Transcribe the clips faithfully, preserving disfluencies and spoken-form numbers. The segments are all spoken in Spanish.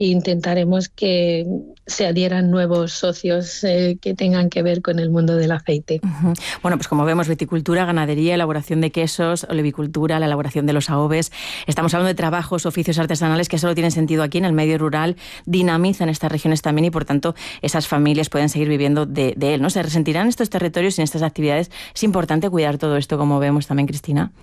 e intentaremos que se adhieran nuevos socios eh, que tengan que ver con el mundo del aceite. Uh-huh. Bueno, pues como vemos, viticultura, ganadería, elaboración de quesos, olivicultura, la elaboración de los aoves. Estamos hablando de trabajos, oficios artesanales que solo tienen sentido aquí en el medio rural, dinamizan estas regiones también y, por tanto, esas familias pueden seguir viviendo de, de él, ¿no? ¿Se resentirán estos territorios sin estas actividades? Es importante cuidar todo esto, como vemos también, Cristina.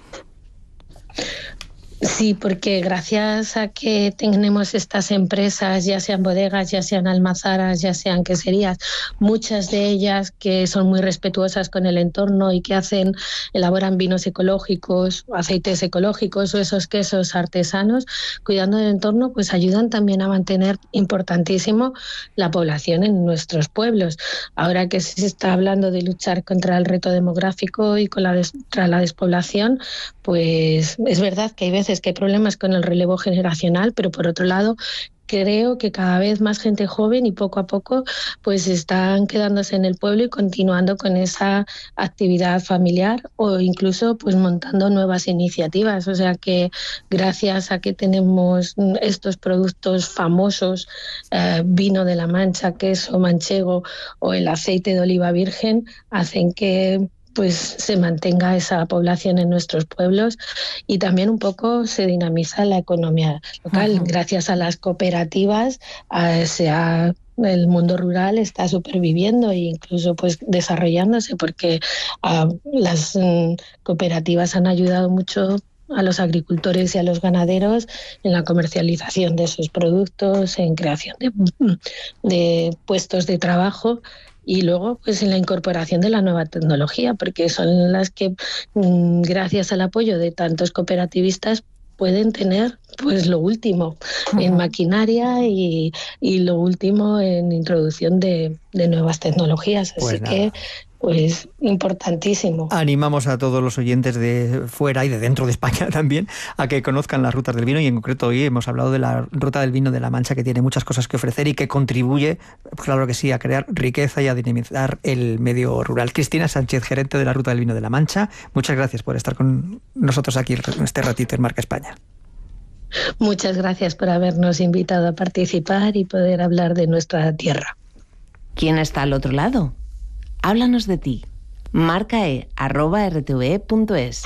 Sí, porque gracias a que tenemos estas empresas, ya sean bodegas, ya sean almazaras, ya sean queserías, muchas de ellas que son muy respetuosas con el entorno y que hacen, elaboran vinos ecológicos, aceites ecológicos o esos quesos artesanos, cuidando del entorno, pues ayudan también a mantener importantísimo la población en nuestros pueblos. Ahora que se está hablando de luchar contra el reto demográfico y contra la, des- la despoblación, pues es verdad que hay veces que hay problemas con el relevo generacional, pero por otro lado creo que cada vez más gente joven y poco a poco pues están quedándose en el pueblo y continuando con esa actividad familiar o incluso pues montando nuevas iniciativas. O sea que gracias a que tenemos estos productos famosos, eh, vino de la Mancha, queso manchego o el aceite de oliva virgen, hacen que pues se mantenga esa población en nuestros pueblos y también un poco se dinamiza la economía local. Uh-huh. Gracias a las cooperativas eh, se ha el mundo rural está superviviendo e incluso pues desarrollándose porque uh, las um, cooperativas han ayudado mucho a los agricultores y a los ganaderos en la comercialización de sus productos, en creación de, de puestos de trabajo. Y luego, pues en la incorporación de la nueva tecnología, porque son las que, gracias al apoyo de tantos cooperativistas, pueden tener pues lo último uh-huh. en maquinaria y, y lo último en introducción de, de nuevas tecnologías. Así pues que pues importantísimo. Animamos a todos los oyentes de fuera y de dentro de España también a que conozcan las rutas del vino y en concreto hoy hemos hablado de la ruta del vino de la Mancha, que tiene muchas cosas que ofrecer y que contribuye, claro que sí, a crear riqueza y a dinamizar el medio rural. Cristina Sánchez, gerente de la ruta del vino de la Mancha, muchas gracias por estar con nosotros aquí en este ratito en Marca España. Muchas gracias por habernos invitado a participar y poder hablar de nuestra tierra. ¿Quién está al otro lado? Háblanos de ti. Marcae arroba r t v e punto es.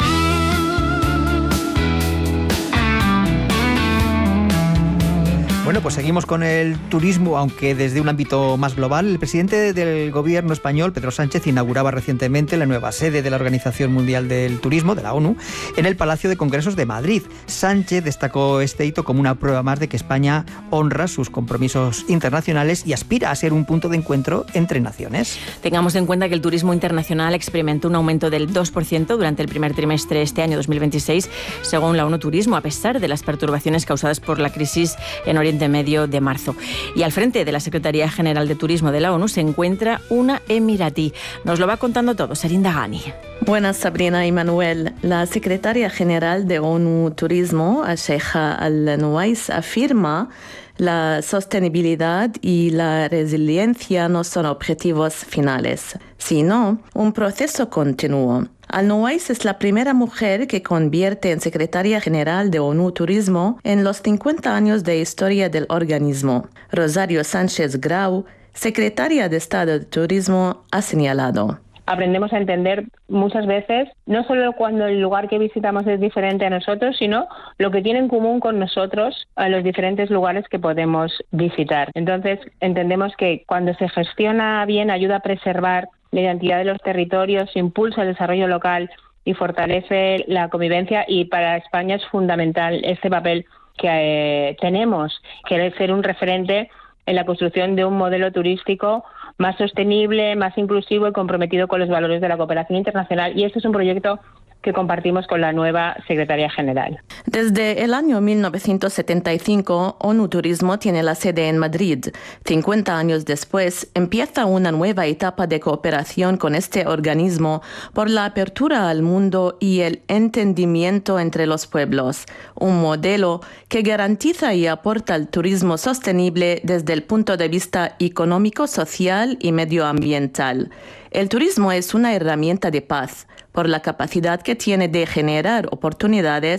Bueno, pues seguimos con el turismo, aunque desde un ámbito más global. El presidente del gobierno español, Pedro Sánchez, inauguraba recientemente la nueva sede de la Organización Mundial del Turismo, de la ONU, en el Palacio de Congresos de Madrid. Sánchez destacó este hito como una prueba más de que España honra sus compromisos internacionales y aspira a ser un punto de encuentro entre naciones. Tengamos en cuenta que el turismo internacional experimentó un aumento del dos por ciento durante el primer trimestre de este año dos mil veintiséis, según la ONU Turismo, a pesar de las perturbaciones causadas por la crisis en Oriente Medio de marzo. Y al frente de la Secretaría General de Turismo de la ONU se encuentra una emiratí. Nos lo va contando todo Serinda Ghani. Buenas, Sabrina y Manuel. La Secretaria General de ONU Turismo, Sheikha Al-Nuwais, afirma la sostenibilidad y la resiliencia no son objetivos finales, sino un proceso continuo. Al-Nuwais es la primera mujer que convierte en secretaria general de ONU Turismo en los cincuenta años de historia del organismo. Rosario Sánchez Grau, secretaria de Estado de Turismo, ha señalado: aprendemos a entender muchas veces, no solo cuando el lugar que visitamos es diferente a nosotros, sino lo que tiene en común con nosotros a los diferentes lugares que podemos visitar. Entonces, entendemos que cuando se gestiona bien ayuda a preservar la identidad de los territorios, impulsa el desarrollo local y fortalece la convivencia, y para España es fundamental este papel que eh, tenemos, que es ser un referente en la construcción de un modelo turístico más sostenible, más inclusivo y comprometido con los valores de la cooperación internacional. Y este es un proyecto que compartimos con la nueva Secretaría General. Desde el año mil novecientos setenta y cinco, ONU Turismo tiene la sede en Madrid. cincuenta años después, empieza una nueva etapa de cooperación con este organismo por la apertura al mundo y el entendimiento entre los pueblos. Un modelo que garantiza y aporta el turismo sostenible desde el punto de vista económico, social y medioambiental. El turismo es una herramienta de paz por la capacidad que tiene de generar oportunidades,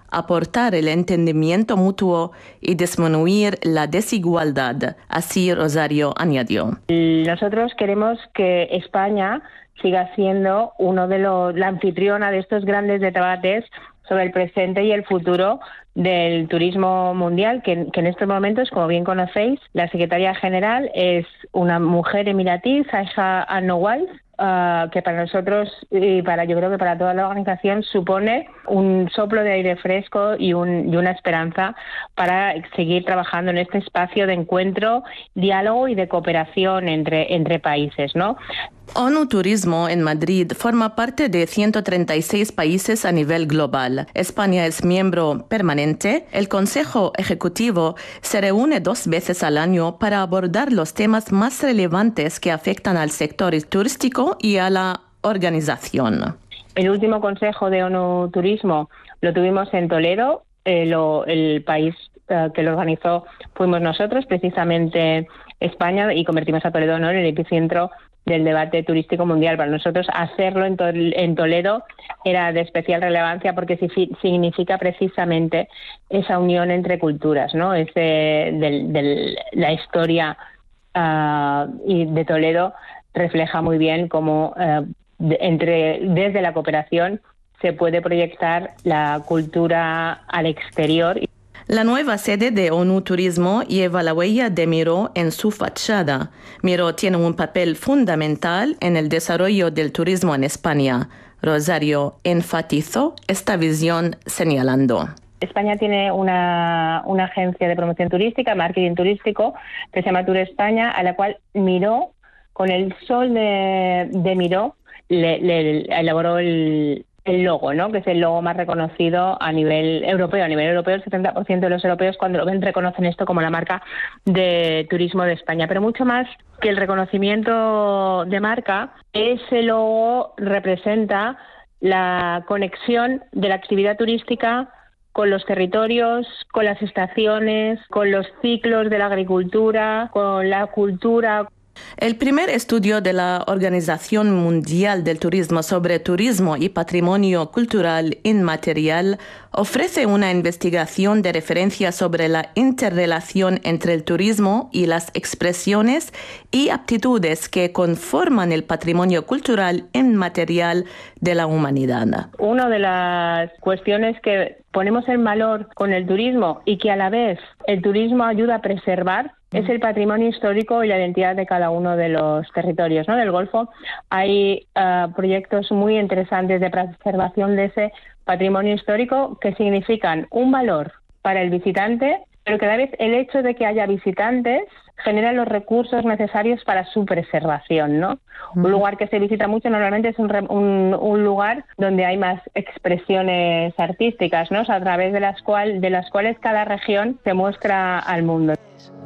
aportar el entendimiento mutuo y disminuir la desigualdad. Así Rosario añadió. Nosotros queremos que España siga siendo uno de los, la anfitriona de estos grandes debates sobre el presente y el futuro del turismo mundial, que, que en estos momentos, como bien conocéis, la secretaria general es una mujer emiratí, Zaha Al-Nawais, uh, que para nosotros y para yo creo que para toda la organización supone un soplo de aire fresco y, un, y una esperanza para seguir trabajando en este espacio de encuentro, diálogo y de cooperación entre, entre países, ¿no? ONU Turismo en Madrid forma parte de ciento treinta y seis países a nivel global. España es miembro permanente. El Consejo Ejecutivo se reúne dos veces al año para abordar los temas más relevantes que afectan al sector turístico y a la organización. El último Consejo de ONU Turismo lo tuvimos en Toledo. Eh, lo, el país eh, que lo organizó fuimos nosotros, precisamente España, y convertimos a Toledo, ¿no?, en el epicentro del debate turístico mundial. Para nosotros hacerlo en, Tol- en Toledo era de especial relevancia porque si- significa precisamente esa unión entre culturas, ¿no? Ese, del, del, la historia uh, y de Toledo refleja muy bien cómo uh, de, entre, desde la cooperación se puede proyectar la cultura al exterior. La nueva sede de ONU Turismo lleva la huella de Miró en su fachada. Miró tiene un papel fundamental en el desarrollo del turismo en España. Rosario enfatizó esta visión señalando. España tiene una, una agencia de promoción turística, marketing turístico, que se llama Tour España, a la cual Miró, con el sol de, de Miró, le, le elaboró el... el logo, ¿no?, que es el logo más reconocido a nivel europeo. A nivel europeo, el setenta por ciento de los europeos, cuando lo ven, reconocen esto como la marca de turismo de España. Pero mucho más que el reconocimiento de marca, ese logo representa la conexión de la actividad turística con los territorios, con las estaciones, con los ciclos de la agricultura, con la cultura. El primer estudio de la Organización Mundial del Turismo sobre turismo y patrimonio cultural inmaterial ofrece una investigación de referencia sobre la interrelación entre el turismo y las expresiones y aptitudes que conforman el patrimonio cultural inmaterial de la humanidad. Una de las cuestiones que ponemos en valor con el turismo y que a la vez el turismo ayuda a preservar es el patrimonio histórico y la identidad de cada uno de los territorios, ¿no?, del Golfo. Hay uh, proyectos muy interesantes de preservación de ese patrimonio histórico que significan un valor para el visitante, pero que a la vez el hecho de que haya visitantes genera los recursos necesarios para su preservación, ¿no? Mm. Un lugar que se visita mucho normalmente es un, un, un lugar donde hay más expresiones artísticas, ¿no?, o sea, a través de las, cual, de las cuales cada región se muestra al mundo.